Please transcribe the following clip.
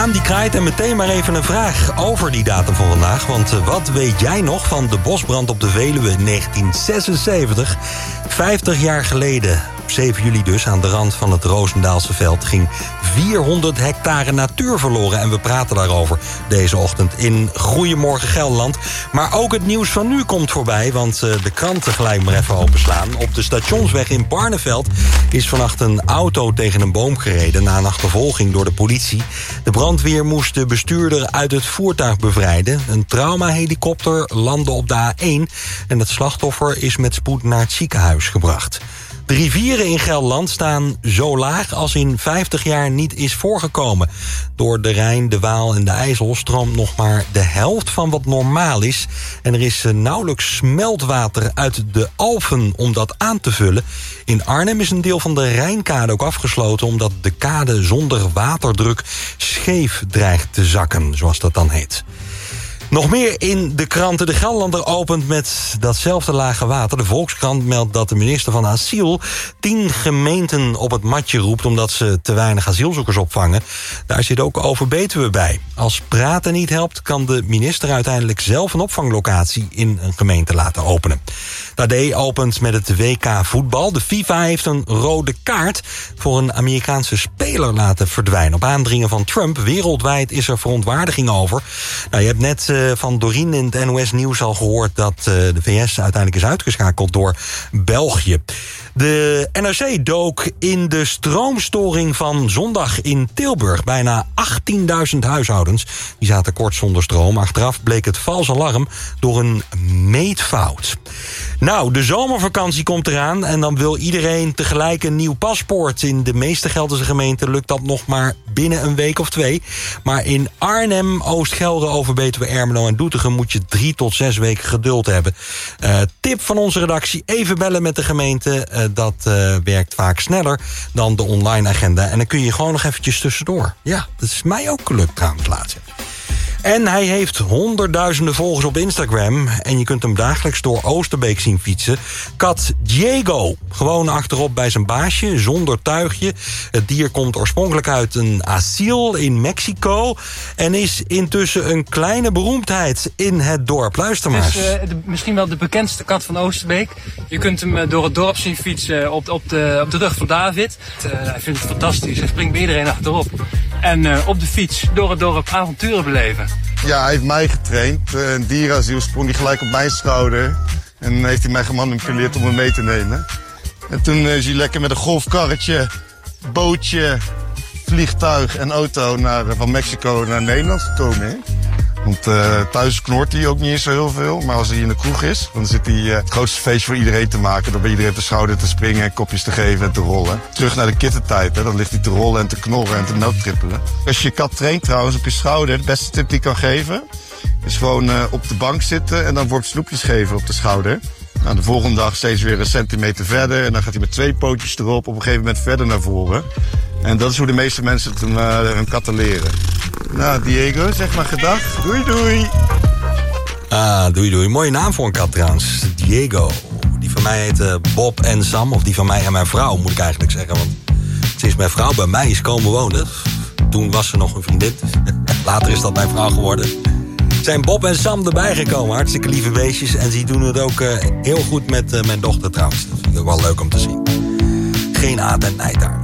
haan die kraait en meteen maar even een vraag over die datum van vandaag. Want wat weet jij nog van de bosbrand op de Veluwe in 1976? 50 jaar geleden, op 7 juli dus, aan de rand van het Roosendaalse veld, ging 400 hectare natuur verloren. En we praten daarover deze ochtend in Goedemorgen Gelderland. Maar ook het nieuws van nu komt voorbij, want de kranten gelijk maar even openslaan. Op de Stationsweg in Barneveld is vannacht een auto tegen een boom gereden na een achtervolging door de politie. De brandweer moest de bestuurder uit het voertuig bevrijden. Een traumahelikopter landde op de A1 en het slachtoffer is met spoed naar het ziekenhuis gebracht. De rivieren in Gelderland staan zo laag als in 50 jaar niet is voorgekomen. Door de Rijn, de Waal en de IJssel stroomt nog maar de helft van wat normaal is. En er is nauwelijks smeltwater uit de Alpen om dat aan te vullen. In Arnhem is een deel van de Rijnkade ook afgesloten, omdat de kade zonder waterdruk scheef dreigt te zakken, zoals dat dan heet. Nog meer in de kranten. De Gelderlander opent met datzelfde lage water. De Volkskrant meldt dat de minister van Asiel 10 gemeenten op het matje roept omdat ze te weinig asielzoekers opvangen. Daar zit ook Overbetuwe bij. Als praten niet helpt, kan de minister uiteindelijk zelf een opvanglocatie in een gemeente laten openen. De AD opent met het WK voetbal. De FIFA heeft een rode kaart voor een Amerikaanse speler laten verdwijnen. Op aandringen van Trump wereldwijd is er verontwaardiging over. Nou, je hebt net van Dorien in het NOS Nieuws al gehoord dat de VS uiteindelijk is uitgeschakeld door België. De NRC dook in de stroomstoring van zondag in Tilburg. Bijna 18.000 huishoudens die zaten kort zonder stroom. Achteraf bleek het vals alarm door een meetfout. Nou, de zomervakantie komt eraan en dan wil iedereen tegelijk een nieuw paspoort. In de meeste Gelderse gemeenten lukt dat nog maar binnen een week of 2. Maar in Arnhem, Oost-Gelre, Overbetuwe, Ermelo en Doetinchem moet je 3 tot 6 weken geduld hebben. Tip van onze redactie, even bellen met de gemeente. Dat werkt vaak sneller dan de online agenda. En dan kun je gewoon nog eventjes tussendoor. Ja, dat is mij ook gelukt trouwens laatst. En hij heeft honderdduizenden volgers op Instagram. En je kunt hem dagelijks door Oosterbeek zien fietsen. Kat Diego. Gewoon achterop bij zijn baasje, zonder tuigje. Het dier komt oorspronkelijk uit een asiel in Mexico. En is intussen een kleine beroemdheid in het dorp. Luister maar eens. Het is misschien wel de bekendste kat van Oosterbeek. Je kunt hem door het dorp zien fietsen op de rug van David. Hij vindt het fantastisch. Hij springt bij iedereen achterop. En op de fiets door het dorp avonturen beleven. Ja, hij heeft mij getraind. Een dierenasiel sprong hij gelijk op mijn schouder. En heeft hij mij gemanipuleerd om me mee te nemen. En toen is hij lekker met een golfkarretje, bootje, vliegtuig en auto van Mexico naar Nederland gekomen. Hè? Want thuis knort hij ook niet eens zo heel veel. Maar als hij in de kroeg is, dan zit hij het grootste feest voor iedereen te maken. Door bij iedereen op de schouder te springen en kopjes te geven en te rollen. Terug naar de kittentijd, hè. Dan ligt hij te rollen en te knorren en te noodtrippelen. Als je je kat traint trouwens op je schouder, de beste tip die ik kan geven, is gewoon op de bank zitten en dan worp snoepjes geven op de schouder. Nou, de volgende dag steeds weer een centimeter verder. En dan gaat hij met 2 pootjes erop op een gegeven moment verder naar voren. En dat is hoe de meeste mensen hun katten leren. Nou, Diego, zeg maar gedag. Doei, doei. Doei, doei. Mooie naam voor een kat trouwens. Diego. Die van mij heet Bob en Sam. Of die van mij en mijn vrouw, moet ik eigenlijk zeggen. Want sinds mijn vrouw bij mij is komen wonen. Toen was ze nog een vriendin. Later is dat mijn vrouw geworden. Zijn Bob en Sam erbij gekomen. Hartstikke lieve beestjes. En die doen het ook heel goed met mijn dochter trouwens. Dat vind ik ook wel leuk om te zien. Geen aard en nijd daar.